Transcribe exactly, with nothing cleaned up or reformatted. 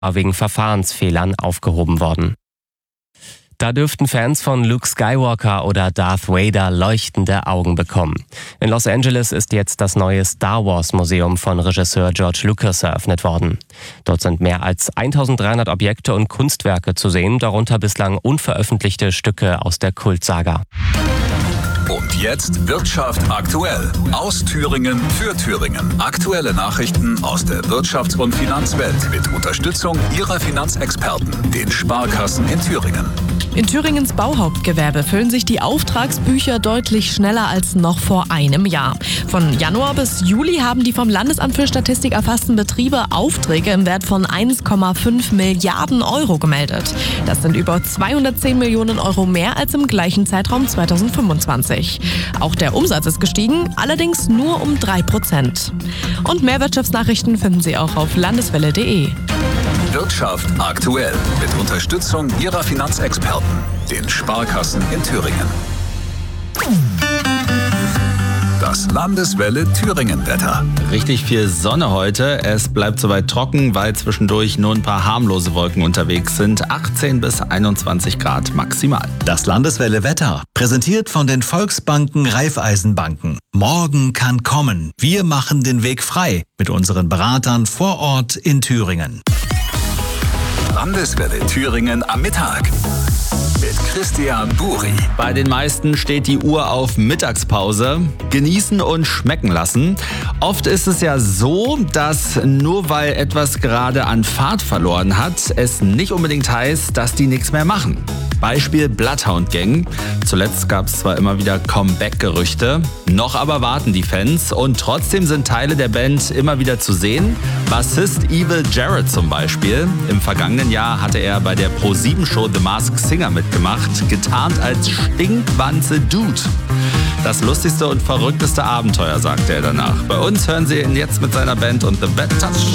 wegen Verfahrensfehlern aufgehoben worden. Da dürften Fans von Luke Skywalker oder Darth Vader leuchtende Augen bekommen. In Los Angeles ist jetzt das neue Star Wars Museum von Regisseur George Lucas eröffnet worden. Dort sind mehr als eintausenddreihundert Objekte und Kunstwerke zu sehen, darunter bislang unveröffentlichte Stücke aus der Kultsaga. Und jetzt Wirtschaft aktuell. Aus Thüringen für Thüringen. Aktuelle Nachrichten aus der Wirtschafts- und Finanzwelt mit Unterstützung Ihrer Finanzexperten, den Sparkassen in Thüringen. In Thüringens Bauhauptgewerbe füllen sich die Auftragsbücher deutlich schneller als noch vor einem Jahr. Von Januar bis Juli haben die vom Landesamt für Statistik erfassten Betriebe Aufträge im Wert von eins Komma fünf Milliarden Euro gemeldet. Das sind über zweihundertzehn Millionen Euro mehr als im gleichen Zeitraum zweitausendfünfundzwanzig. Auch der Umsatz ist gestiegen, allerdings nur um drei Prozent. Und mehr Wirtschaftsnachrichten finden Sie auch auf landeswelle punkt de. Wirtschaft aktuell mit Unterstützung Ihrer Finanzexperten, den Sparkassen in Thüringen. Das Landeswelle Thüringen-Wetter. Richtig viel Sonne heute. Es bleibt soweit trocken, weil zwischendurch nur ein paar harmlose Wolken unterwegs sind. achtzehn bis einundzwanzig Grad maximal. Das Landeswelle Wetter, präsentiert von den Volksbanken Raiffeisenbanken. Morgen kann kommen. Wir machen den Weg frei mit unseren Beratern vor Ort in Thüringen. Landeswelle Thüringen am Mittag mit Christian Buri. Bei den meisten steht die Uhr auf Mittagspause. Genießen und schmecken lassen. Oft ist es ja so, dass nur weil etwas gerade an Fahrt verloren hat, es nicht unbedingt heißt, dass die nichts mehr machen. Beispiel Bloodhound Gang. Zuletzt gab es zwar immer wieder Comeback-Gerüchte, noch aber warten die Fans und trotzdem sind Teile der Band immer wieder zu sehen. Bassist Evil Jared zum Beispiel. Im vergangenen Jahr hatte er bei der Pro sieben Show The Masked Singer mitgemacht, getarnt als Stinkwanze Dude. Das lustigste und verrückteste Abenteuer, sagte er danach. Bei uns hören Sie ihn jetzt mit seiner Band und The Bad Touch.